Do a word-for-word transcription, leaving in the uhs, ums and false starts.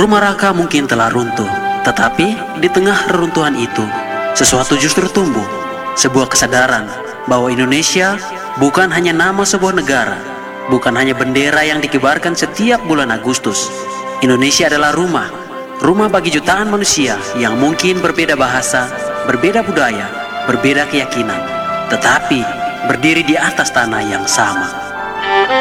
Rumah Raka mungkin telah runtuh, tetapi di tengah reruntuhan itu, sesuatu justru tumbuh. Sebuah kesadaran bahwa Indonesia bukan hanya nama sebuah negara, bukan hanya bendera yang dikibarkan setiap bulan Agustus. Indonesia adalah rumah, rumah bagi jutaan manusia yang mungkin berbeda bahasa, berbeda budaya, berbeda keyakinan, tetapi berdiri di atas tanah yang sama.